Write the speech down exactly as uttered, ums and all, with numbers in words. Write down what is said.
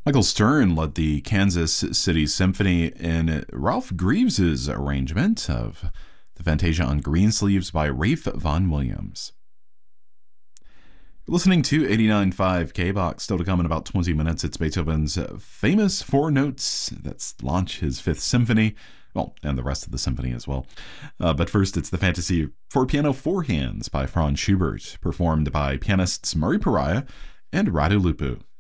Michael Stern led the Kansas City Symphony in Ralph Greaves' arrangement of the Fantasia on Greensleeves by Rafe Vaughan Williams. You're listening to eighty-nine point five K-Box. Still to come in about twenty minutes. It's Beethoven's famous four notes that launch his Fifth Symphony. Well, and the rest of the symphony as well. Uh, but first, it's the Fantasy for Piano Four Hands by Franz Schubert, performed by pianists Murray Pariah and Radu Lupu.